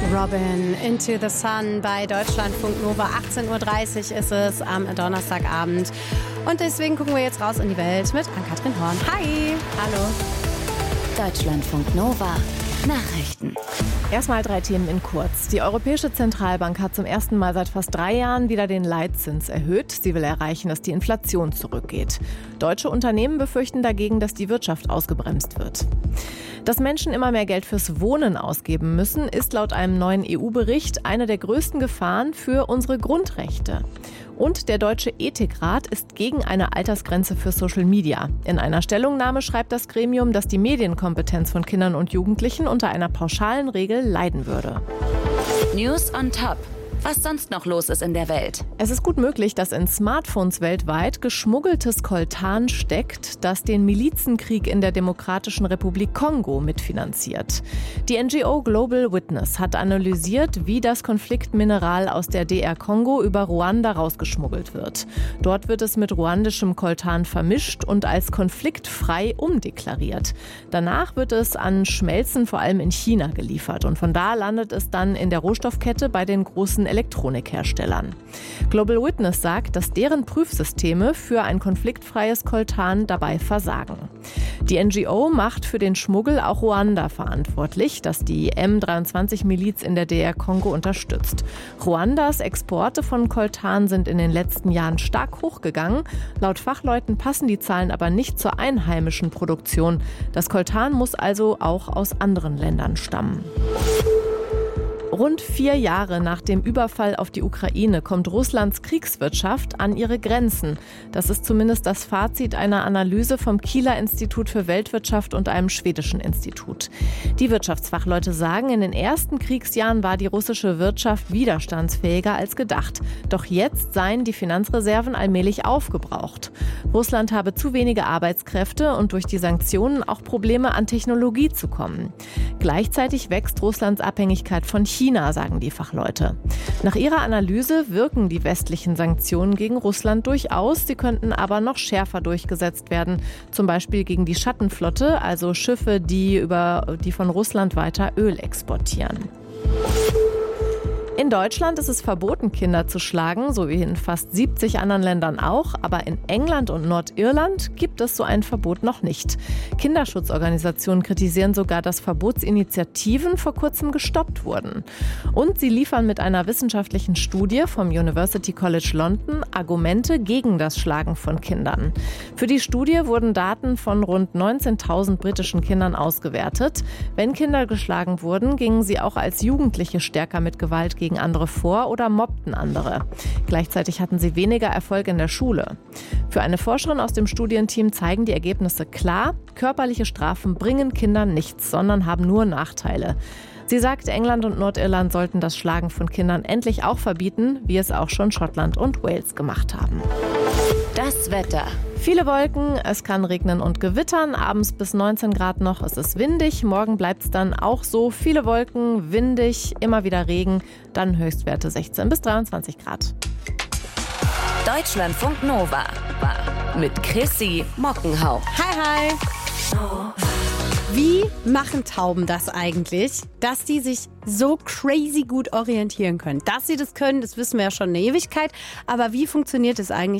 Robin, Into the Sun bei Deutschlandfunk Nova. 18.30 Uhr ist es am Donnerstagabend. Und deswegen gucken wir jetzt raus in die Welt mit Ann-Kathrin Horn. Hi! Hallo! Deutschlandfunk Nova. Nachrichten. Erstmal 3 Themen in kurz. Die Europäische Zentralbank hat zum ersten Mal seit fast 3 Jahren wieder den Leitzins erhöht. Sie will erreichen, dass die Inflation zurückgeht. Deutsche Unternehmen befürchten dagegen, dass die Wirtschaft ausgebremst wird. Dass Menschen immer mehr Geld fürs Wohnen ausgeben müssen, ist laut einem neuen EU-Bericht eine der größten Gefahren für unsere Grundrechte. Und der Deutsche Ethikrat ist gegen eine Altersgrenze für Social Media. In einer Stellungnahme schreibt das Gremium, dass die Medienkompetenz von Kindern und Jugendlichen unter einer pauschalen Regel leiden würde. News on Top. Was sonst noch los ist in der Welt. Es ist gut möglich, dass in Smartphones weltweit geschmuggeltes Coltan steckt, das den Milizenkrieg in der Demokratischen Republik Kongo mitfinanziert. Die NGO Global Witness hat analysiert, wie das Konfliktmineral aus der DR Kongo über Ruanda rausgeschmuggelt wird. Dort wird es mit ruandischem Coltan vermischt und als konfliktfrei umdeklariert. Danach wird es an Schmelzen vor allem in China geliefert und von da landet es dann in der Rohstoffkette bei den großen Elektronikherstellern. Global Witness sagt, dass deren Prüfsysteme für ein konfliktfreies Coltan dabei versagen. Die NGO macht für den Schmuggel auch Ruanda verantwortlich, das die M23-Miliz in der DR Kongo unterstützt. Ruandas Exporte von Coltan sind in den letzten Jahren stark hochgegangen. Laut Fachleuten passen die Zahlen aber nicht zur einheimischen Produktion. Das Coltan muss also auch aus anderen Ländern stammen. Rund 4 Jahre nach dem Überfall auf die Ukraine kommt Russlands Kriegswirtschaft an ihre Grenzen. Das ist zumindest das Fazit einer Analyse vom Kieler Institut für Weltwirtschaft und einem schwedischen Institut. Die Wirtschaftsfachleute sagen, in den ersten Kriegsjahren war die russische Wirtschaft widerstandsfähiger als gedacht. Doch jetzt seien die Finanzreserven allmählich aufgebraucht. Russland habe zu wenige Arbeitskräfte und durch die Sanktionen auch Probleme, an Technologie zu kommen. Gleichzeitig wächst Russlands Abhängigkeit von China, sagen die Fachleute. Nach ihrer Analyse wirken die westlichen Sanktionen gegen Russland durchaus. Sie könnten aber noch schärfer durchgesetzt werden. Zum Beispiel gegen die Schattenflotte, also Schiffe, die von Russland weiter Öl exportieren. In Deutschland ist es verboten, Kinder zu schlagen, so wie in fast 70 anderen Ländern auch. Aber in England und Nordirland gibt es so ein Verbot noch nicht. Kinderschutzorganisationen kritisieren sogar, dass Verbotsinitiativen vor kurzem gestoppt wurden. Und sie liefern mit einer wissenschaftlichen Studie vom University College London Argumente gegen das Schlagen von Kindern. Für die Studie wurden Daten von rund 19.000 britischen Kindern ausgewertet. Wenn Kinder geschlagen wurden, gingen sie auch als Jugendliche stärker mit Gewalt gegen andere vor oder mobbten andere. Gleichzeitig hatten sie weniger Erfolg in der Schule. Für eine Forscherin aus dem Studienteam zeigen die Ergebnisse klar, körperliche Strafen bringen Kindern nichts, sondern haben nur Nachteile. Sie sagt, England und Nordirland sollten das Schlagen von Kindern endlich auch verbieten, wie es auch schon Schottland und Wales gemacht haben. Das Wetter. Viele Wolken, es kann regnen und gewittern, abends bis 19 Grad noch, es ist windig, morgen bleibt es dann auch so, viele Wolken, windig, immer wieder Regen, dann Höchstwerte 16 bis 23 Grad. Deutschlandfunk Nova mit Chrissy Mockenhaupt. Hi, hi! Wie machen Tauben das eigentlich, dass die sich so crazy gut orientieren können? Dass sie das können, das wissen wir ja schon eine Ewigkeit, aber wie funktioniert es eigentlich?